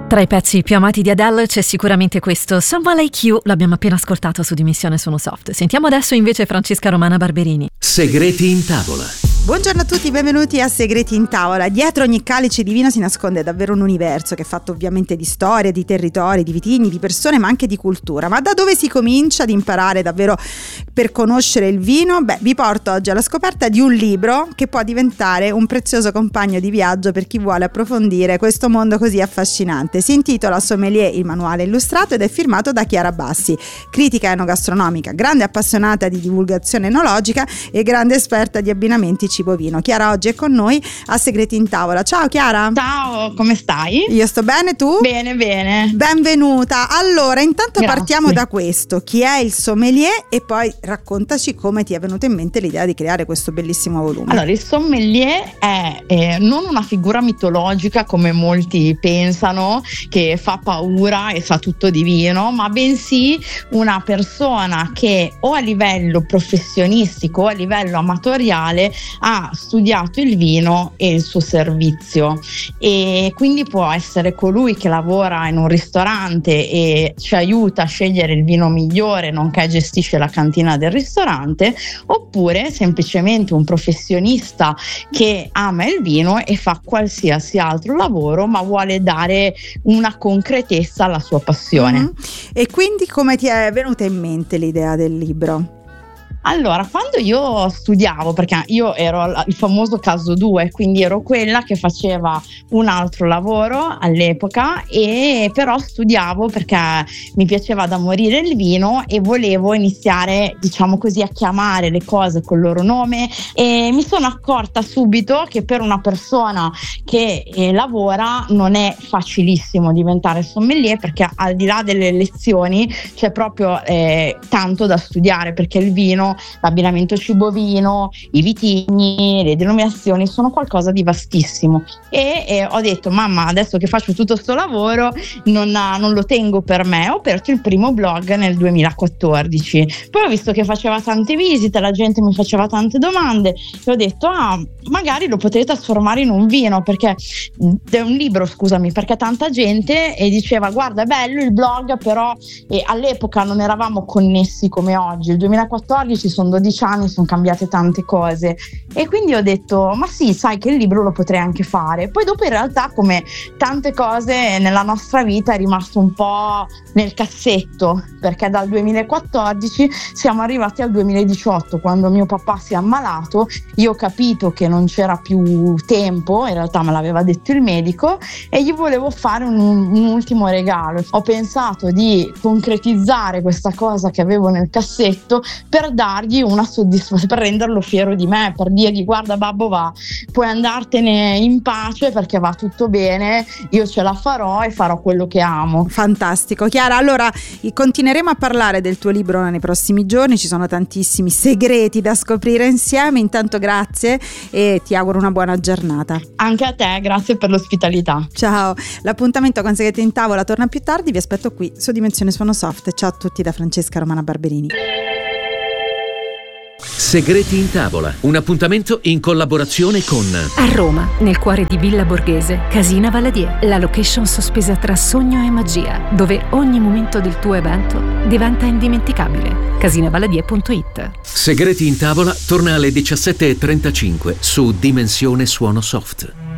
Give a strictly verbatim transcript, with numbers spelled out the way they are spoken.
Tra i pezzi più amati di Adele c'è sicuramente questo Someone Like You, l'abbiamo appena ascoltato su Dimensione Suono Soft. Sentiamo adesso invece Francesca Romana Barberini. Segreti in tavola. Buongiorno a tutti, benvenuti a Segreti in tavola. Dietro ogni calice di vino si nasconde davvero un universo che è fatto ovviamente di storie, di territori, di vitigni, di persone, ma anche di cultura. Ma da dove si comincia ad imparare davvero per conoscere il vino? Beh, vi porto oggi alla scoperta di un libro che può diventare un prezioso compagno di viaggio per chi vuole approfondire questo mondo così affascinante. Si intitola Sommelier, il manuale illustrato, ed è firmato da Chiara Bassi, critica enogastronomica, grande appassionata di divulgazione enologica e grande esperta di abbinamenti cibo-vino. Chiara oggi è con noi a Segreti in tavola. Ciao Chiara. Ciao, come stai? Io sto bene, tu? Bene, bene. Benvenuta. Allora, intanto Grazie. Partiamo da questo. Chi è il sommelier? E poi raccontaci come ti è venuta in mente l'idea di creare questo bellissimo volume. Allora, il sommelier è eh, non una figura mitologica come molti pensano, che fa paura e sa tutto di vino, ma bensì una persona che o a livello professionistico o a livello amatoriale ha studiato il vino e il suo servizio, e quindi può essere colui che lavora in un ristorante e ci aiuta a scegliere il vino migliore, nonché gestisce la cantina del ristorante, oppure semplicemente un professionista che ama il vino e fa qualsiasi altro lavoro ma vuole dare una concretezza alla sua passione. Mm-hmm. E quindi come ti è venuta in mente l'idea del libro? Allora, quando io studiavo, perché io ero il famoso caso due, quindi ero quella che faceva un altro lavoro all'epoca, e però studiavo perché mi piaceva da morire il vino e volevo iniziare, diciamo così, a chiamare le cose col loro nome, e mi sono accorta subito che per una persona che eh, lavora non è facilissimo diventare sommelier, perché al di là delle lezioni c'è proprio eh, tanto da studiare, perché il vino, l'abbinamento cibo-vino, i vitigni, le denominazioni sono qualcosa di vastissimo, e, e ho detto mamma, adesso che faccio tutto sto lavoro non, non lo tengo per me. Ho aperto il primo blog nel duemilaquattordici, poi ho visto che faceva tante visite, la gente mi faceva tante domande e ho detto ah, magari lo potrei trasformare in un vino, perché è un libro, scusami, perché tanta gente e diceva guarda è bello il blog, però e all'epoca non eravamo connessi come oggi. Il duemilaquattordici sono dodici anni, sono cambiate tante cose, e quindi ho detto ma sì, sai che il libro lo potrei anche fare. Poi dopo in realtà, come tante cose nella nostra vita, è rimasto un po' nel cassetto, perché dal duemilaquattordici siamo arrivati al duemiladiciotto, quando mio papà si è ammalato. Io ho capito che non c'era più tempo, in realtà me l'aveva detto il medico, e gli volevo fare un, un ultimo regalo. Ho pensato di concretizzare questa cosa che avevo nel cassetto per dargli una soddisfazione, per renderlo fiero di me, per dirgli guarda babbo, va, puoi andartene in pace perché va tutto bene, io ce la farò e farò quello che amo. Fantastico. Chiara, allora continueremo a parlare del tuo libro nei prossimi giorni, ci sono tantissimi segreti da scoprire insieme. Intanto grazie e ti auguro una buona giornata. Anche a te, grazie per l'ospitalità. Ciao. L'appuntamento con Segreti in tavola torna più tardi, vi aspetto qui su Dimensione Suono Soft. Ciao a tutti da Francesca Romana Barberini. Segreti in tavola, un appuntamento in collaborazione con A Roma, nel cuore di Villa Borghese, Casina Valadier, la location sospesa tra sogno e magia, dove ogni momento del tuo evento diventa indimenticabile. casina valadier punto it. Segreti in tavola torna alle diciassette e trentacinque su Dimensione Suono Soft.